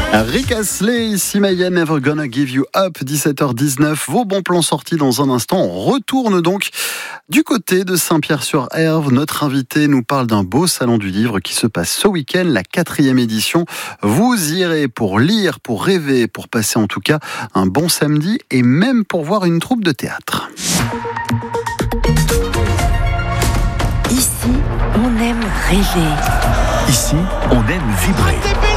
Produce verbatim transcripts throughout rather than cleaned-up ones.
Rick Astley, ici Mayenne, Never Gonna Give You Up, dix-sept heures dix-neuf. Vos bons plans sortis dans un instant. On retourne donc du côté de Saint-Pierre-sur-Erve. Notre invité nous parle d'un beau salon du livre qui se passe ce week-end, la quatrième édition. Vous irez pour lire, pour rêver, pour passer en tout cas un bon samedi et même pour voir une troupe de théâtre. Ici, on aime rêver. Ici, on aime vibrer.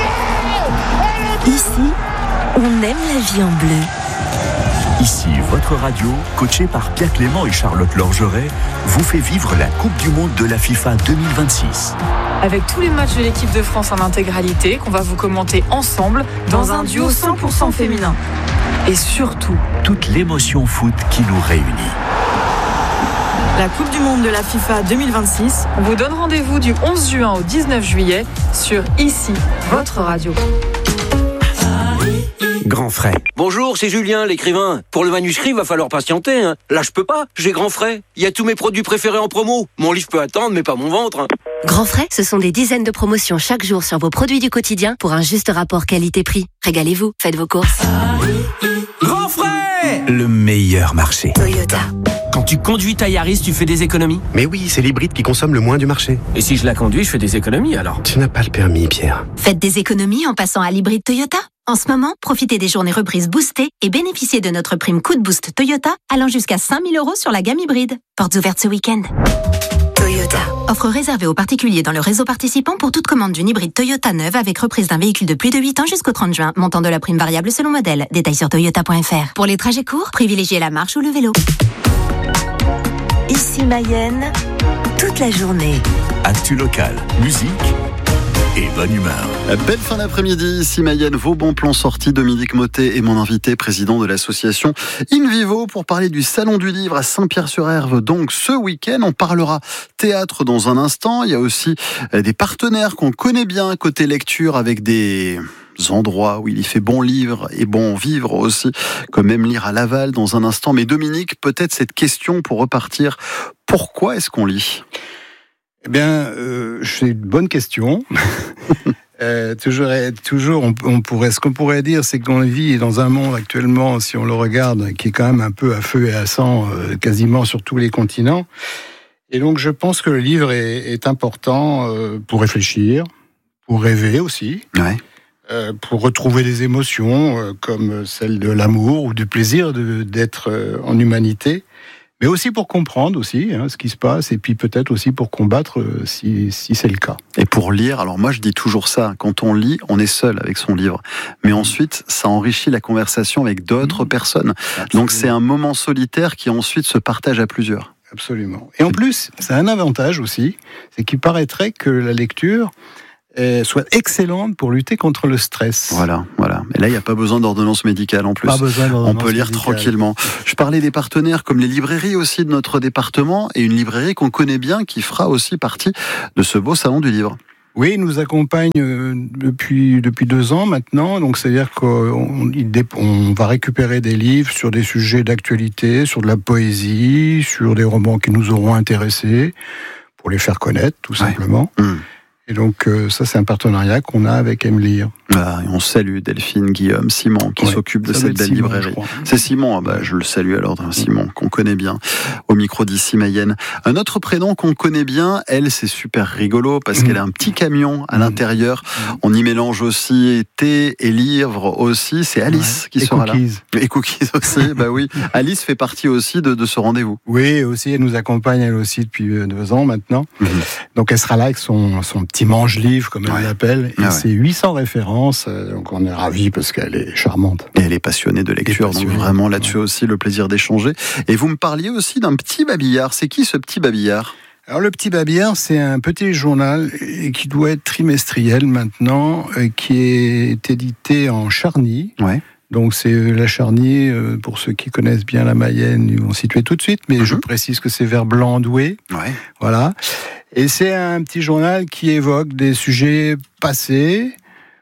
Ici, on aime la vie en bleu. Ici, votre radio, coachée par Pierre Clément et Charlotte Lorgeret, vous fait vivre la Coupe du Monde de la FIFA deux mille vingt-six. Avec tous les matchs de l'équipe de France en intégralité, qu'on va vous commenter ensemble dans un duo cent pour cent féminin. Et surtout, toute l'émotion foot qui nous réunit. La Coupe du Monde de la FIFA deux mille vingt-six, on vous donne rendez-vous du onze juin au dix-neuf juillet sur Ici, votre radio. Grand frais. Bonjour, c'est Julien, l'écrivain. Pour le manuscrit, va falloir patienter. Hein. Là, je peux pas. J'ai Grand frais. Il y a tous mes produits préférés en promo. Mon livre peut attendre, mais pas mon ventre. Hein. Grand frais, ce sont des dizaines de promotions chaque jour sur vos produits du quotidien pour un juste rapport qualité-prix. Régalez-vous, faites vos courses. Grand frais, le meilleur marché. Toyota. Quand tu conduis ta Yaris, tu fais des économies? Mais oui, c'est l'hybride qui consomme le moins du marché. Et si je la conduis, je fais des économies alors? Tu n'as pas le permis, Pierre. Faites des économies en passant à l'hybride Toyota. En ce moment, profitez des journées reprises boostées et bénéficiez de notre prime coup de boost Toyota allant jusqu'à cinq mille euros sur la gamme hybride. Portes ouvertes ce week-end. Toyota. Offre réservée aux particuliers dans le réseau participant pour toute commande d'une hybride Toyota neuve avec reprise d'un véhicule de plus de huit ans jusqu'au trente juin. Montant de la prime variable selon modèle. Détails sur toyota point f r. Pour les trajets courts, privilégiez la marche ou le vélo. Ici Mayenne, toute la journée. Actu local, musique et bonne humeur. Belle fin d'après-midi, ici Mayenne, vos bons plans sortis. Dominique Mottet est mon invité, président de l'association In Vivo, pour parler du Salon du Livre à Saint-Pierre-sur-Erve. Donc ce week-end, on parlera théâtre dans un instant. Il y a aussi des partenaires qu'on connaît bien côté lecture avec des endroits où il y fait bon lire et bon vivre aussi, comme même lire à Laval dans un instant. Mais Dominique, peut-être cette question pour repartir. Pourquoi est-ce qu'on lit ? Eh bien, euh, c'est une bonne question. euh, toujours, toujours, on, on pourrait, ce qu'on pourrait dire, c'est qu'on vit dans un monde actuellement, si on le regarde, qui est quand même un peu à feu et à sang, euh, quasiment sur tous les continents. Et donc, je pense que le livre est, est important euh, pour réfléchir, pour rêver aussi, ouais. euh, pour retrouver des émotions euh, comme celle de l'amour ou du plaisir de, d'être euh, en humanité. Mais aussi pour comprendre aussi hein, ce qui se passe, et puis peut-être aussi pour combattre euh, si, si c'est le cas. Et pour lire, alors moi je dis toujours ça, quand on lit, on est seul avec son livre. Mais ensuite, ça enrichit la conversation avec d'autres mmh. personnes. Absolument. Donc c'est un moment solitaire qui ensuite se partage à plusieurs. Absolument. Et en plus, ça a un avantage aussi, c'est qu'il paraîtrait que la lecture soit excellente pour lutter contre le stress. Voilà, voilà. Et là, il n'y a pas besoin d'ordonnance médicale en plus. Pas besoin d'ordonnance On peut lire médicale. tranquillement. Je parlais des partenaires comme les librairies aussi de notre département et une librairie qu'on connaît bien qui fera aussi partie de ce beau salon du livre. Oui, il nous accompagne depuis, depuis deux ans maintenant. Donc, c'est-à-dire qu'on on va récupérer des livres sur des sujets d'actualité, sur de la poésie, sur des romans qui nous auront intéressés, pour les faire connaître, tout simplement. Ouais. Mmh. Et donc, euh, ça, c'est un partenariat qu'on a avec Aime Lire. Ah, et on salue Delphine, Guillaume, Simon, qui ouais, s'occupe de cette belle Simon, librairie. C'est Simon, ah bah, je le salue alors, Simon, qu'on connaît bien, au micro d'ici Mayenne. Un autre prénom qu'on connaît bien, elle, c'est super rigolo, parce mmh. qu'elle a un petit camion à mmh. l'intérieur. Mmh. On y mélange aussi thé et livre aussi. C'est Alice ouais. qui et sera cookies. là. Et cookies aussi, bah oui. Alice fait partie aussi de, de ce rendez-vous. Oui, aussi, elle nous accompagne, elle aussi, depuis deux ans maintenant. Mmh. Donc, elle sera là avec son, son petit mange-livre, comme elle ouais. l'appelle, et ah ouais. c'est huit cents références. Donc on est ravis parce qu'elle est charmante. Et elle est passionnée de lecture, passionnée, donc vraiment là-dessus ouais. aussi le plaisir d'échanger. Et vous me parliez aussi d'un petit babillard. C'est qui ce petit babillard ? Alors le petit babillard, c'est un petit journal qui doit être trimestriel maintenant, qui est édité en charny. Ouais. Donc c'est la Charny, pour ceux qui connaissent bien la Mayenne, ils vont situer tout de suite, mais mm-hmm. je précise que c'est vers Blandoué. Ouais. Voilà. Et c'est un petit journal qui évoque des sujets passés,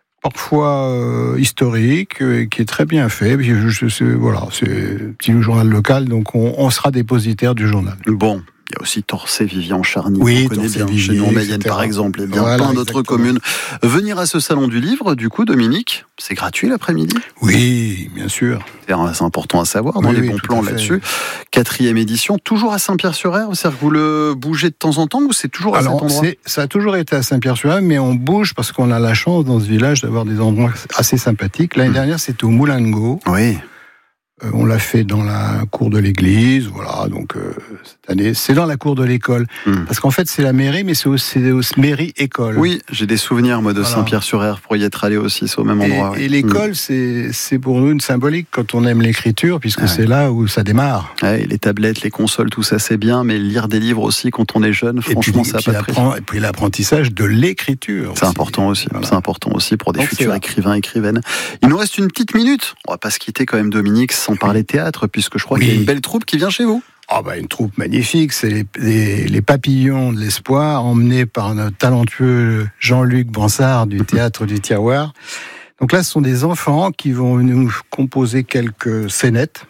parfois euh, historique, euh, qui est très bien fait. Je, je, je, voilà, c'est un petit journal local, donc on, on sera dépositaire du journal. Bon, Il y a aussi Torcé, Vivian, Charny, oui, on connaît Torcé, bien, Vivier, chez nous en Mayenne et cetera. par exemple, et bien Voilà, plein d'autres exactement. communes. Venir à ce salon du livre, du coup, Dominique, c'est gratuit l'après-midi? Oui, bien sûr. C'est c'est important à savoir dans Oui, les oui, bons tout plans à fait. là-dessus. Quatrième édition, toujours à Saint-Pierre-sur-Erve, c'est-à-dire que vous le bougez de temps en temps ou c'est toujours à Alors, cet endroit? c'est- ça a toujours été à Saint-Pierre-sur-Erve, mais on bouge parce qu'on a la chance dans ce village d'avoir des endroits assez sympathiques. L'année Mmh. dernière, c'était au Moulin de Gau. Oui. Euh, on l'a fait dans la cour de l'église, voilà. Donc euh, cette année, c'est dans la cour de l'école, Mmh. parce qu'en fait, c'est la mairie, mais c'est aussi c'est aussi mairie école. Oui, j'ai des souvenirs moi de Voilà. Saint-Pierre-sur-Erve pour y être allé aussi, c'est au même Et, endroit. et oui. l'école, c'est c'est pour nous une symbolique quand on aime l'écriture, puisque Ah ouais. c'est là où ça démarre. Ouais, les tablettes, les consoles, tout ça c'est bien, mais lire des livres aussi quand on est jeune, Et franchement, puis, ça n'a puis pas de prix. l'apprend- et puis l'apprentissage de l'écriture. C'est aussi. important aussi. Voilà. C'est important aussi pour des Donc, c'est futurs là. écrivains, écrivaines. Il nous reste une petite minute. On va pas se quitter quand même, Dominique, sans parler théâtre, puisque je crois Oui. qu'il y a une belle troupe qui vient chez vous. Ah bah, une troupe magnifique, c'est les, les, les papillons de l'espoir, emmenés par notre talentueux Jean-Luc Bansard du théâtre du Tiroir. Donc là, ce sont des enfants qui vont nous composer quelques scénettes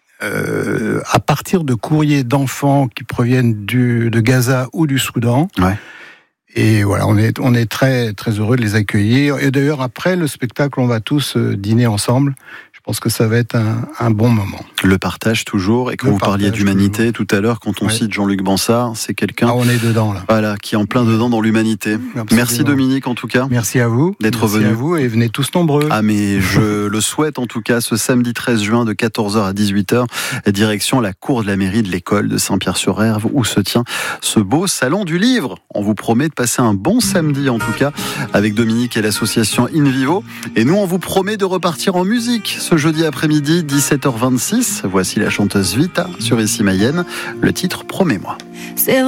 euh, à partir de courriers d'enfants qui proviennent du, de Gaza ou du Soudan. Ouais. Et voilà, on est, on est très, très heureux de les accueillir. Et d'ailleurs, après le spectacle, on va tous euh, dîner ensemble. Je pense que ça va être un, un bon moment. Le partage toujours. Et quand Le vous parliez partage d'humanité tout à l'heure, quand on Ouais. cite Jean-Luc Bansard, c'est quelqu'un Ah, on est dedans, là. voilà, qui est en plein dedans dans l'humanité. Absolument. Merci Dominique en tout cas. Merci à vous D'être Merci venu. à vous et venez tous nombreux. Ah mais je le souhaite en tout cas ce samedi treize juin de quatorze heures à dix-huit heures, direction la cour de la mairie de l'école de Saint-Pierre-sur-Erve où se tient ce beau salon du livre. On vous promet de passer un bon samedi en tout cas avec Dominique et l'association In Vivo. Et nous on vous promet de repartir en musique ce jeudi après-midi dix-sept heures vingt-six. Voici la chanteuse Vita sur Ici Mayenne. Le titre Promets-moi. C'est